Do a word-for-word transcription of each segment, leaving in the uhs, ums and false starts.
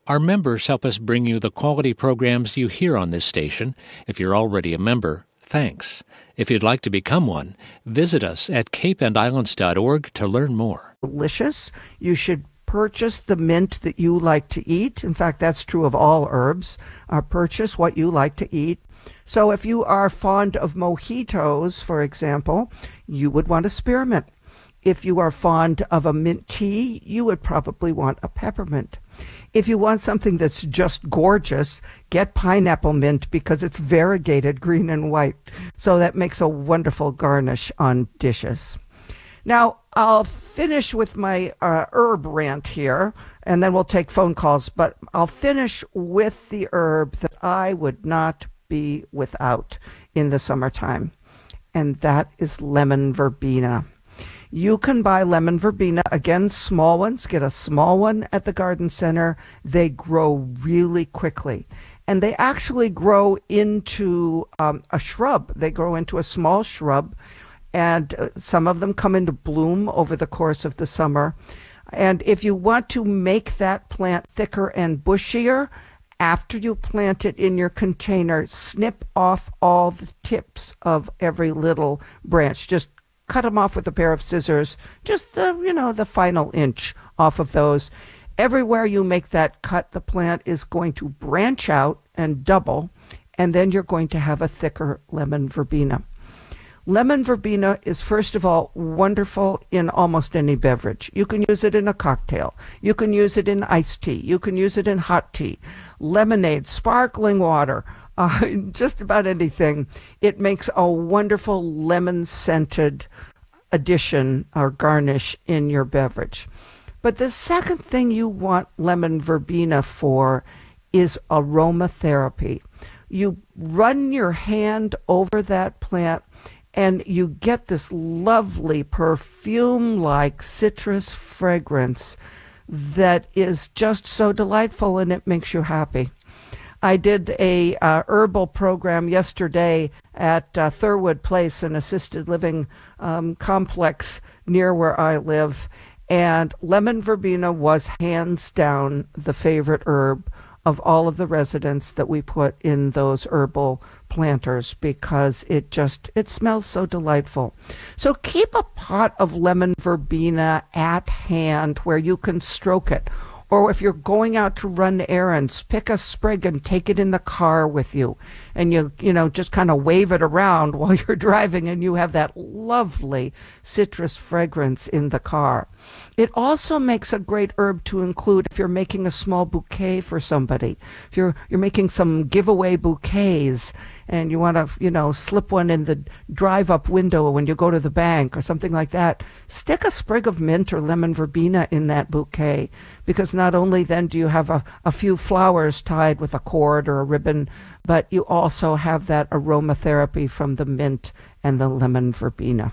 Our members help us bring you the quality programs you hear on this station. If you're already a member, thanks. If you'd like to become one, visit us at cape and islands dot org to learn more. Delicious. You should purchase the mint that you like to eat. In fact, that's true of all herbs. Uh, purchase what you like to eat. So if you are fond of mojitos, for example, you would want a spearmint. If you are fond of a mint tea, you would probably want a peppermint. If you want something that's just gorgeous, get pineapple mint because it's variegated green and white. So that makes a wonderful garnish on dishes. Now, I'll finish with my uh, herb rant here, and then we'll take phone calls. But I'll finish with the herb that I would not be without in the summertime, and that is lemon verbena. You can buy lemon verbena, again, small ones. Get a small one at the garden center. They grow really quickly. And they actually grow into um, a shrub. They grow into a small shrub. And uh, some of them come into bloom over the course of the summer. And if you want to make that plant thicker and bushier, after you plant it in your container, snip off all the tips of every little branch. Just cut them off with a pair of scissors, just the, you know, the final inch off of those. Everywhere you make that cut, the plant is going to branch out and double, and then you're going to have a thicker lemon verbena. Lemon verbena is, first of all, wonderful in almost any beverage. You can use it in a cocktail. You can use it in iced tea. You can use it in hot tea, lemonade, sparkling water, Uh, just about anything. It makes a wonderful lemon-scented addition or garnish in your beverage. But the second thing you want lemon verbena for is aromatherapy. You run your hand over that plant and you get this lovely perfume-like citrus fragrance that is just so delightful, and it makes you happy. I did a uh, herbal program yesterday at uh, Thurwood Place, an assisted living um, complex near where I live, and lemon verbena was hands down the favorite herb of all of the residents that we put in those herbal planters because it just, it smells so delightful. So keep a pot of lemon verbena at hand where you can stroke it. Or if you're going out to run errands, pick a sprig and take it in the car with you. And you, you know, just kind of wave it around while you're driving, and you have that lovely citrus fragrance in the car. It also makes a great herb to include if you're making a small bouquet for somebody. If you're you're making some giveaway bouquets and you want to, you know, slip one in the drive-up window when you go to the bank or something like that, stick a sprig of mint or lemon verbena in that bouquet, because not only then do you have a, a few flowers tied with a cord or a ribbon, but you also have that aromatherapy from the mint and the lemon verbena.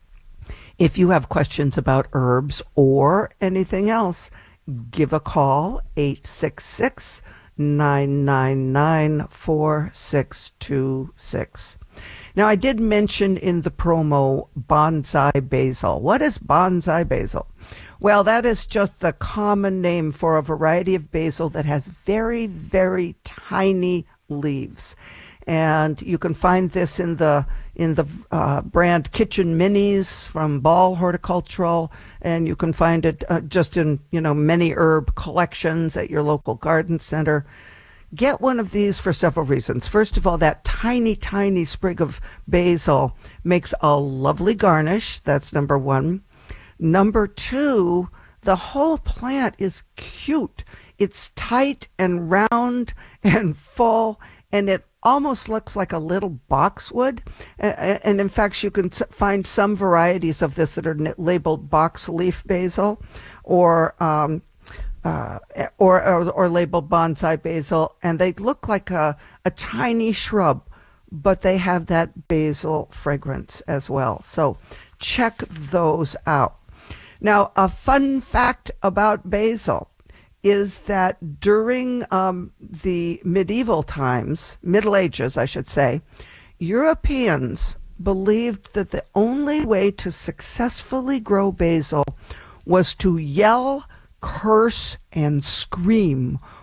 If you have questions about herbs or anything else, give a call, eight six six, nine nine nine, four six two six. Now, I did mention in the promo bonsai basil. What is bonsai basil? Well, that is just the common name for a variety of basil that has very, very tiny leaves. And you can find this in the in the uh, brand Kitchen Minis from Ball Horticultural, and you can find it uh, just in, you know, many herb collections at your local garden center. Get one of these for several reasons. First of all, that tiny, tiny sprig of basil makes a lovely garnish. That's number one. Number two, the whole plant is cute. It's tight and round and full, and it almost looks like a little boxwood. And in fact, you can find some varieties of this that are labeled box leaf basil or um, uh, or, or or labeled bonsai basil, and they look like a, a tiny shrub, but they have that basil fragrance as well. So check those out. Now, a fun fact about basil is that during um, the medieval times, Middle Ages, I should say, Europeans believed that the only way to successfully grow basil was to yell, curse, and scream